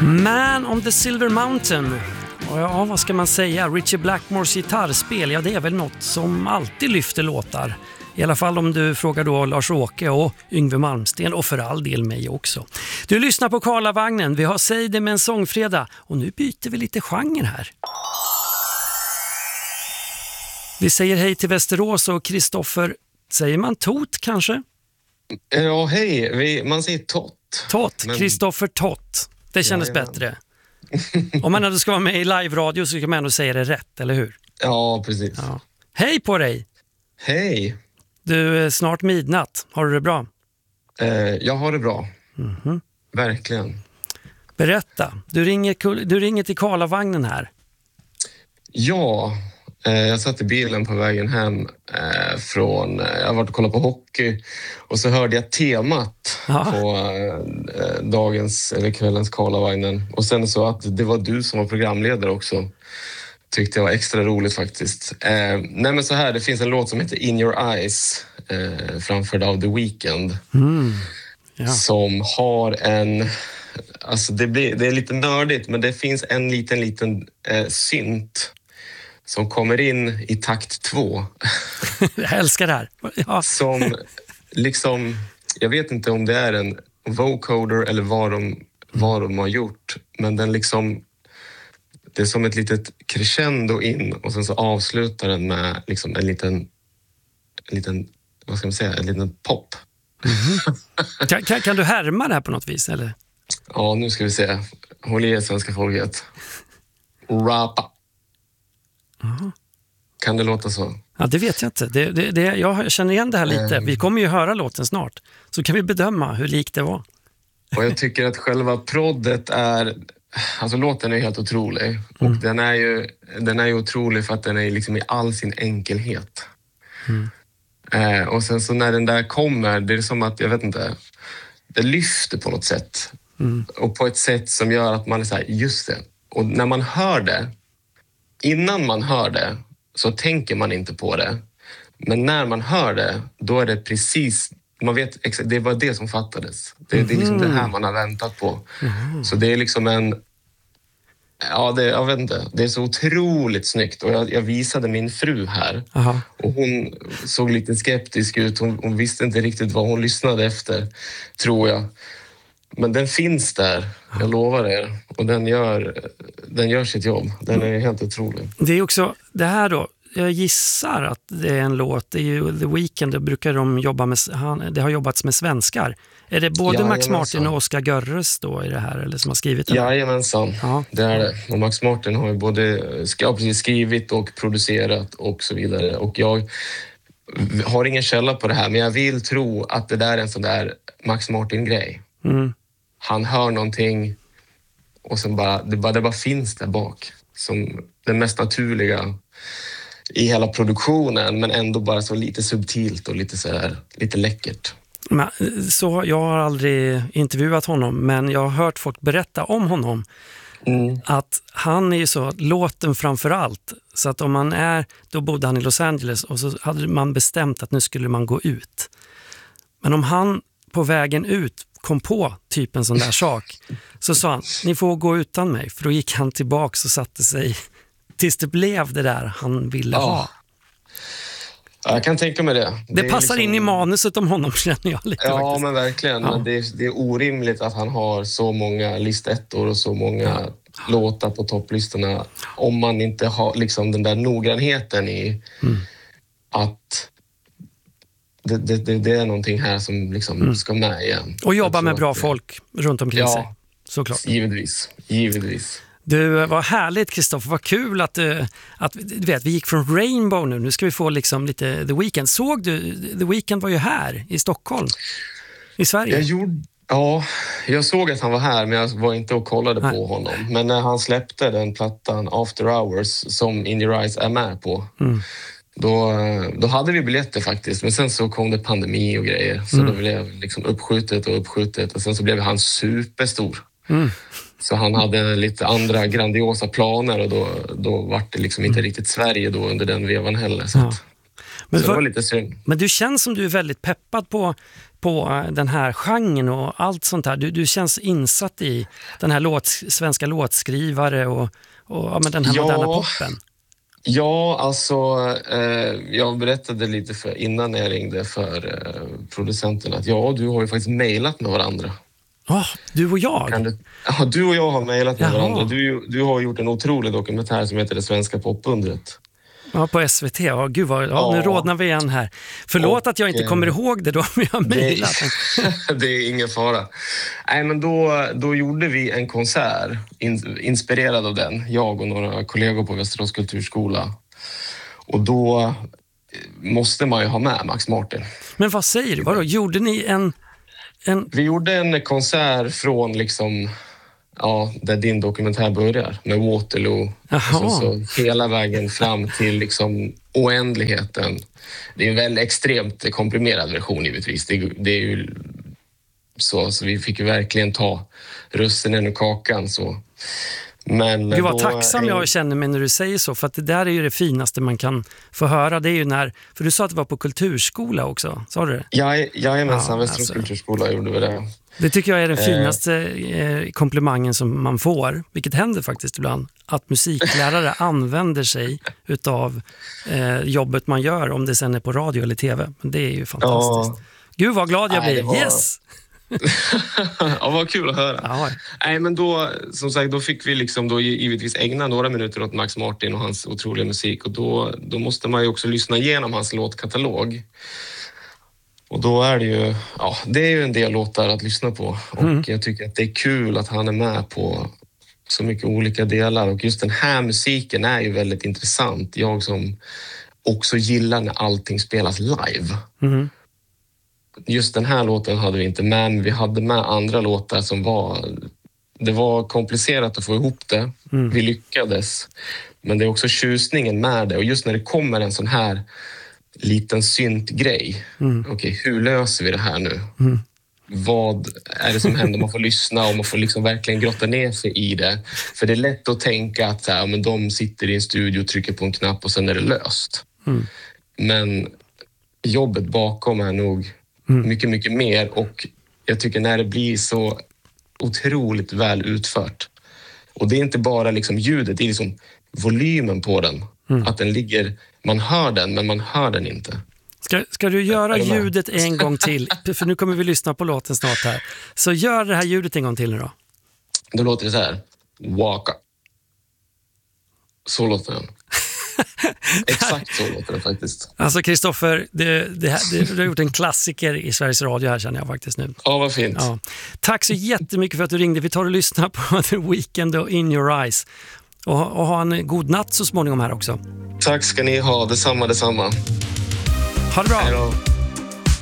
Man on the Silver Mountain. Och ja, vad ska man säga? Ritchie Blackmores gitarrspel, ja det är väl något som alltid lyfter låtar. I alla fall om du frågar då Lars-Åke och Yngve Malmsten och för all del mig också. Du lyssnar på Karlavagnen, vi har Säg det med en sångfredag och nu byter vi lite genre här. Vi säger hej till Västerås och Kristoffer, säger man Tot kanske? Ja, hej, man säger Tott. Tott, Kristoffer Tott. Det kändes bättre. Om man ändå ska vara med i live-radio så kan man ändå säga det rätt, eller hur? Ja, precis. Ja. Hej på dig! Hej! Du, snart midnatt. Har du det bra? Jag har det bra. Mm-hmm. Verkligen. Berätta. Du ringer till Karlavagnen här. Ja, jag satt i bilen på vägen hem från... Jag har varit och kollat på hockey och så hörde jag temat på dagens eller kvällens Karlavagnen. Och sen så att det var du som var programledare också. Tyckte jag var extra roligt faktiskt. Nej men så här, det finns en låt som heter In Your Eyes framförd av The Weeknd. Som har en... Alltså det är lite nördigt men det finns en liten synt som kommer in i takt 2. Jag älskar det här. Ja. Som liksom... Jag vet inte om det är en vocoder eller vad de har gjort. Men den liksom... Det är som ett litet crescendo in och sen så avslutar den med liksom en liten vad ska man säga, en liten pop. Mm-hmm. Kan du härma det här på något vis, eller? Ja, nu ska vi se. Håll i svenska folket. Rappa. Uh-huh. Kan det låta så? Ja, det vet jag inte. Jag känner igen det här lite. Vi kommer ju höra låten snart. Så kan vi bedöma hur likt det var. Och jag tycker att själva proddet är... Alltså låten är helt otrolig. Och den är ju otrolig för att den är liksom i all sin enkelhet. Och sen så när den där kommer, det är som att, jag vet inte, det lyfter på något sätt. Och på ett sätt som gör att man är så här, just det. Och när man hör det, innan man hör det, så tänker man inte på det. Men när man hör det, då är det precis... Man vet exakt, det var det som fattades. Det är liksom det här man har väntat på. Så det är liksom en... Ja, jag vet inte. Det är så otroligt snyggt. Och jag visade min fru här. Aha. Och hon såg lite skeptisk ut. Hon visste inte riktigt vad hon lyssnade efter, tror jag. Men den finns där, jag lovar er. Och den gör sitt jobb. Den är helt otrolig. Det är också det här då. Jag gissar att det är en låt. Det är ju The Weeknd, det brukar de jobba med. Det har jobbats med svenskar. Är det både Max Martin och Oscar Görres då i det här, eller som har skrivit det? Jajamensan, det är det. Och Max Martin har ju både precis skrivit och producerat och så vidare. Och jag har ingen källa på det här, men jag vill tro att det där är en sån där Max Martin-grej. Han hör någonting och sen det bara finns där bak. Som det mest naturliga i hela produktionen, men ändå bara så lite subtilt och lite så här, lite läckert. Så jag har aldrig intervjuat honom, men jag har hört folk berätta om honom. Att han är ju så, låten framför allt. Så att om då bodde han i Los Angeles och så hade man bestämt att nu skulle man gå ut. Men om han på vägen ut kom på typ en sån där sak, så sa han, ni får gå utan mig. För då gick han tillbaks och satte sig tills det blev det där han ville ha. Ja, jag kan tänka mig det. Det passar liksom in i manuset om honom, känner jag lite. Ja, faktiskt. Men verkligen. Ja. Men det är orimligt att han har så många listettor och så många låtar på topplistorna om man inte har liksom den där noggrannheten i att det är någonting här som liksom ska med igen. Och jobba med bra folk runt omkring sig. Såklart. Givetvis. Du, vad härligt Kristoffer, vad kul att du vet, vi gick från Rainbow nu ska vi få liksom lite The Weeknd. Såg du, The Weeknd var ju här i Stockholm, i Sverige. Jag såg att han var här, men jag var inte och kollade på honom. Men när han släppte den plattan After Hours som In Your Eyes är med på, då hade vi biljetter faktiskt. Men sen så kom det pandemi och grejer, så då blev det liksom uppskjutet och sen så blev han superstor. Så han hade lite andra grandiosa planer och då var det liksom inte riktigt Sverige då under den vevan heller. Så det var lite synd. Men du känns som du är väldigt peppad på på den här genren och allt sånt här? Du känns insatt i den här svenska låtskrivare och men den här moderna poppen. Ja, alltså jag berättade lite innan jag ringde för producenten att du har ju faktiskt mejlat med varandra. Du och jag? Du och jag har mejlat med varandra. Du har gjort en otrolig dokumentär som heter Det svenska popundret. Ja, på SVT. Gud nu rådnar vi igen här. Förlåt att jag inte kommer ihåg det då, men jag har mejlat. Det är ingen fara. Nej, men då gjorde vi en konsert inspirerad av den. Jag och några kollegor på Västerås kulturskola. Och då måste man ju ha med Max Martin. Men vad säger du? Vadå? Gjorde ni en... Vi gjorde en konsert från liksom... Ja, där din dokumentär börjar med Waterloo. Så hela vägen fram till liksom oändligheten. Det är en väldigt extremt komprimerad version givetvis. Det är ju så vi fick ju verkligen ta russinen ur kakan så. Men Gud vad tacksam jag känner mig när du säger så, för att det där är ju det finaste man kan få höra. Det är ju för du sa att det var på kulturskola också, sa du det? Jajamensan, Västerås kulturskola gjorde vi det. Det tycker jag är den finaste komplimangen som man får, vilket händer faktiskt ibland, att musiklärare använder sig utav jobbet man gör, om det sen är på radio eller tv. Men det är ju fantastiskt. Gud vad glad jag blir, yes! Ja, vad kul att höra. Nej, men då, som sagt, då fick vi liksom då givetvis ägna några minuter åt Max Martin och hans otroliga musik, och då måste man ju också lyssna igenom hans låtkatalog. Och då är det är ju en del låtar att lyssna på. Och jag tycker att det är kul att han är med på så mycket olika delar. Och just den här musiken är ju väldigt intressant. Jag som också gillar när allting spelas live. Just den här låten hade vi inte med, men vi hade med andra låtar som det var komplicerat att få ihop det. Vi lyckades. Men det är också tjusningen med det. Och just när det kommer en sån här liten syntgrej. Okej, hur löser vi det här nu? Vad är det som händer? Man får lyssna och man får liksom verkligen grotta ner sig i det. För det är lätt att tänka att men de sitter i en studio och trycker på en knapp och sen är det löst. Men jobbet bakom är nog mycket, mycket mer, och jag tycker när det blir så otroligt väl utfört. Och det är inte bara liksom ljudet, det är liksom volymen på den. Att den ligger, man hör den men man hör den inte. Ska du göra ljudet en gång till? För nu kommer vi lyssna på låten snart här. Så gör det här ljudet en gång till nu då. Då låter det så här. Waka. Så låter den. Exakt så låter det faktiskt. Alltså Kristoffer, du har gjort en klassiker i Sveriges Radio här, känner jag faktiskt nu. Ja, vad fint. Ja. Tack så jättemycket för att du ringde. Vi tar och lyssnar på The Weeknd och In Your Eyes. Och ha en god natt så småningom här också. Tack ska ni ha, detsamma. Ha det bra. Hej då.